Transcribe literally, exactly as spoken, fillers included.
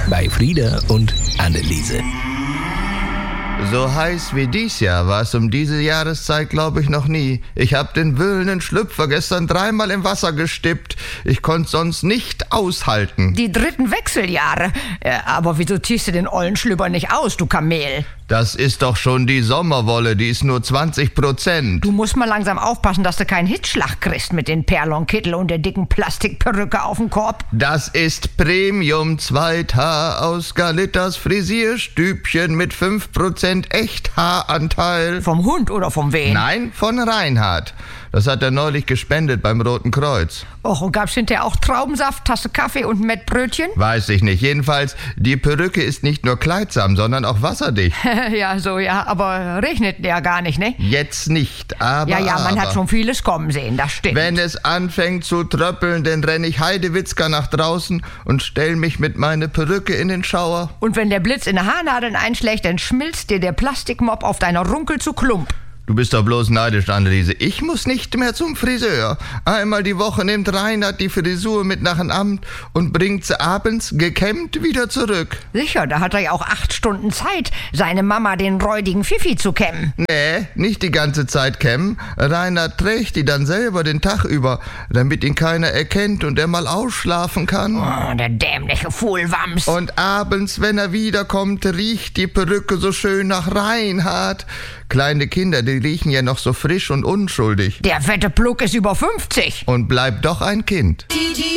bei Frieda und Anneliese. So heiß wie dies Jahr war es um diese Jahreszeit, glaube ich, noch nie. Ich hab den wühlenden Schlüpfer gestern dreimal im Wasser gestippt. Ich konnte sonst nicht aushalten. Die dritten Wechseljahre. Äh, aber wieso ziehst du den ollen Schlüpper nicht aus, du Kamel? Das ist doch schon die Sommerwolle, die ist nur zwanzig Prozent. Du musst mal langsam aufpassen, dass du keinen Hitzschlag kriegst mit den Perlonkittel und der dicken Plastikperücke auf dem Korb. Das ist Premium Zweithaar aus Galittas Frisierstübchen mit fünf Prozent Echthaaranteil. Vom Hund oder vom Wen? Nein, von Reinhard. Das hat er neulich gespendet beim Roten Kreuz. Och, und gab's hinterher auch Traubensaft, Tasse Kaffee und ein Mettbrötchen? Weiß ich nicht. Jedenfalls, die Perücke ist nicht nur kleidsam, sondern auch wasserdicht. Ja, so ja, aber regnet ja gar nicht, ne? Jetzt nicht, aber... Ja, ja, man aber. hat schon vieles kommen sehen, das stimmt. Wenn es anfängt zu tröppeln, dann renne ich Heidewitzka nach draußen und stell mich mit meiner Perücke in den Schauer. Und wenn der Blitz in die Haarnadeln einschlägt, dann schmilzt dir der Plastikmopp auf deiner Runkel zu Klump. Du bist doch bloß neidisch, Anneliese. Ich muss nicht mehr zum Friseur. Einmal die Woche nimmt Reinhard die Frisur mit nach dem Amt und bringt sie abends gekämmt wieder zurück. Sicher, da hat er ja auch acht Stunden Zeit, seine Mama den räudigen Fifi zu kämmen. Nee, nicht die ganze Zeit kämmen. Reinhard trägt die dann selber den Tag über, damit ihn keiner erkennt und er mal ausschlafen kann. Oh, der dämliche Fuhlwams. Und abends, wenn er wiederkommt, riecht die Perücke so schön nach Reinhard. Kleine Kinder, die riechen ja noch so frisch und unschuldig. Der fette Pluck ist über fünfzig. Und bleibt doch ein Kind.